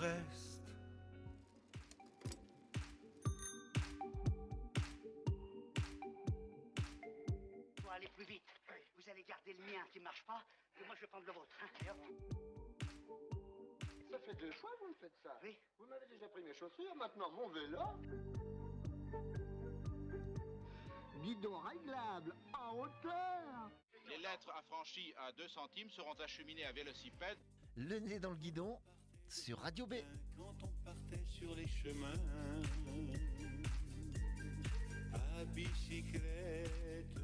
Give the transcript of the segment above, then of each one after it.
reste. Pour aller plus vite, vous allez garder le mien qui marche pas, et moi je vais prendre le vôtre. Hein. Et hop. Ça fait 2 fois que vous me faites ça. Oui. Vous m'avez déjà pris mes chaussures, maintenant mon vélo. Guidon réglable, en hauteur. Les lettres affranchies à 2 centimes seront acheminées à Vélocipède. Le nez dans le guidon sur Radio B. Quand on partait sur les chemins à bicyclette.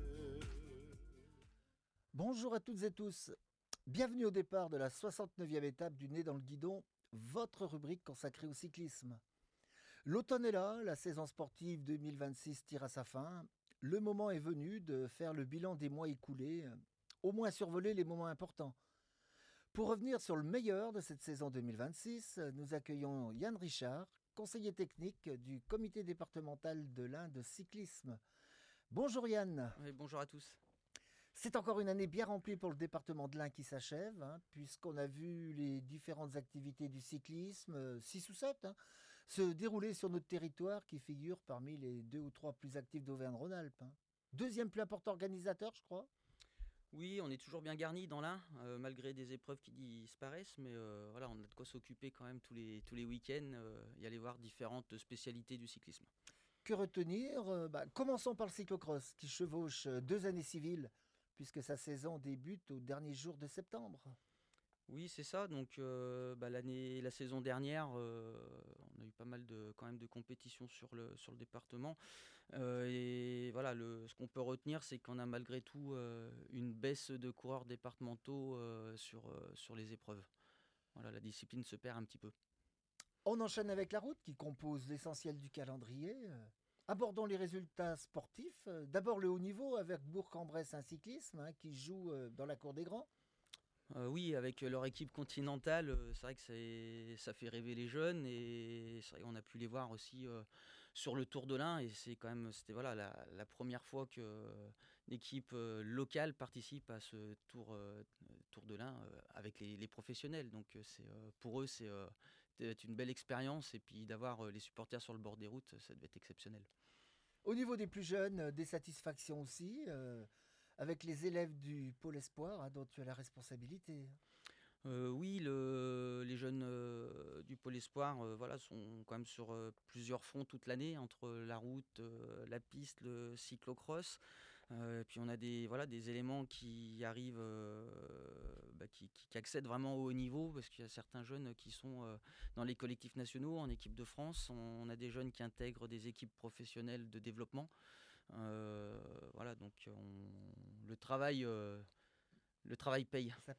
Bonjour à toutes et tous. Bienvenue au départ de la 69e étape du nez dans le guidon, votre rubrique consacrée au cyclisme. L'automne est là, la saison sportive 2026 tire à sa fin. Le moment est venu de faire le bilan des mois écoulés, au moins survoler les moments importants. Pour revenir sur le meilleur de cette saison 2026, nous accueillons Yann Richard, conseiller technique du comité départemental de l'Ain de cyclisme. Bonjour Yann. Oui, bonjour à tous. C'est encore une année bien remplie pour le département de l'Ain qui s'achève, puisqu'on a vu les différentes activités du cyclisme, 6 ou 7, se dérouler sur notre territoire qui figure parmi les 2 ou 3 plus actifs d'Auvergne-Rhône-Alpes. Deuxième plus important organisateur, je crois. Oui, on est toujours bien garni dans l'Ain, malgré des épreuves qui disparaissent, mais voilà, on a de quoi s'occuper quand même tous les week-ends et aller voir différentes spécialités du cyclisme. Que retenir ? Commençons par le cyclocross qui chevauche 2 années civiles, puisque sa saison débute au dernier jour de septembre. Oui, c'est ça. Donc la saison dernière, on a eu pas mal quand même de compétitions sur le département. Et voilà, ce qu'on peut retenir, c'est qu'on a malgré tout une baisse de coureurs départementaux sur les épreuves. Voilà, la discipline se perd un petit peu. On enchaîne avec la route qui compose l'essentiel du calendrier. Abordons les résultats sportifs. D'abord le haut niveau avec Bourg-en-Bresse un cyclisme qui joue dans la cour des grands. Oui, avec leur équipe continentale, c'est vrai que ça fait rêver les jeunes et c'est vrai qu'on a pu les voir aussi sur le Tour de l'Ain et c'était voilà, la première fois qu'une équipe locale participe à ce Tour de l'Ain avec les professionnels. Donc pour eux, c'est une belle expérience et puis d'avoir les supporters sur le bord des routes, ça devait être exceptionnel. Au niveau des plus jeunes, des satisfactions aussi. Avec les élèves du Pôle Espoir dont tu as la responsabilité. Oui, les jeunes du Pôle Espoir sont quand même sur plusieurs fronts toute l'année, entre la route, la piste, le cyclocross. Puis on a des éléments qui arrivent, qui accèdent vraiment au haut niveau, parce qu'il y a certains jeunes qui sont dans les collectifs nationaux, en équipe de France. On a des jeunes qui intègrent des équipes professionnelles de développement. Donc le travail paye.